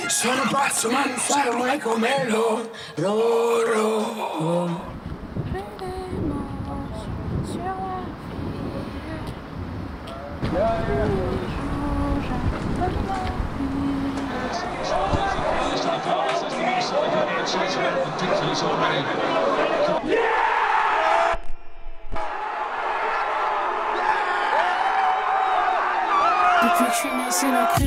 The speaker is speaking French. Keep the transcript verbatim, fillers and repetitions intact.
Sono un pazzo ma non sarò mai come loro, loro. Depuis que je suis né, c'est la crise.